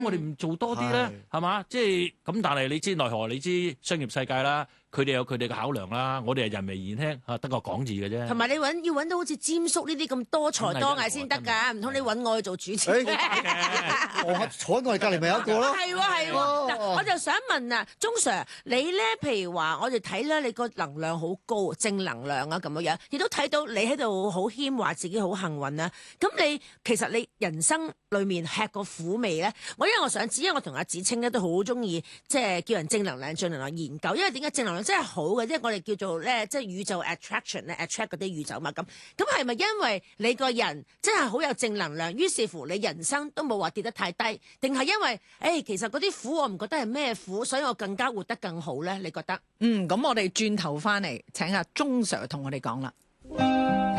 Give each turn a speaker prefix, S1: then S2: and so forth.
S1: 我哋唔做多啲咧，係嘛？即係咁，但係你知奈何？你知商業世界啦，佢哋有佢哋嘅考量啦。我哋係人微言輕嚇，得個講字嘅啫。
S2: 同埋你要揾到好似詹叔呢啲咁多才多藝先得㗎，唔通你揾我去做主持？
S3: 我坐喺我哋隔離咪有一個咯。
S2: 係喎。嗱，我就想問啊，鐘 Sir，你咧譬如話，我哋睇咧你個能量好高，正能量啊咁樣，亦都睇到你喺度好謙話自己好幸運啊。咁你其實你人生裏面吃過苦味咧？因為我想知，因為我同阿芷菁咧都好中意，即係叫人正能量、正能量研究。因為點解正能量真係好嘅？即係我哋叫做咧，即係宇宙 attraction 咧，attract 嗰啲宇宙嘛。咁係咪因為你個人真係好有正能量，於是乎你人生都冇話跌得太低？定係因為其實嗰啲苦我唔覺得係咩苦，所以我更加活得更好咧？你覺得？
S4: 咁我哋轉頭翻嚟請阿鐘 Sir 同我哋講啦。